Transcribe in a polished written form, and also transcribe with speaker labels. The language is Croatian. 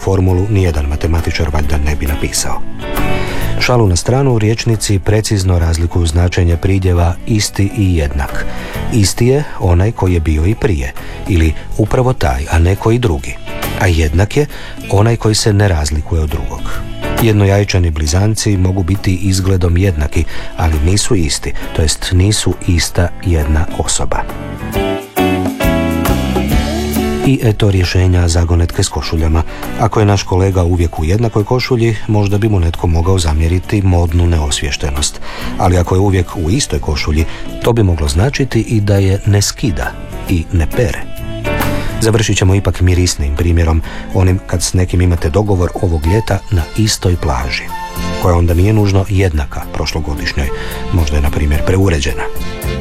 Speaker 1: formulu nijedan matematičar valjda ne bi napisao. Šalu na stranu, u rječnici precizno razlikuju značenje pridjeva isti i jednak. Isti je onaj koji je bio i prije, ili upravo taj, a ne koji drugi. A jednak je onaj koji se ne razlikuje od drugog. Jednojajčani blizanci mogu biti izgledom jednaki, ali nisu isti, to jest nisu ista jedna osoba. I eto rješenja zagonetke s košuljama. Ako je naš kolega uvijek u jednakoj košulji, možda bi mu netko mogao zamjeriti modnu neosviještenost. Ali ako je uvijek u istoj košulji, to bi moglo značiti i da je ne skida i ne pere. Završit ćemo ipak mirisnim primjerom, onim kad s nekim imate dogovor ovog ljeta na istoj plaži, koja onda nije nužno jednaka prošlogodišnjoj, možda je na primjer preuređena.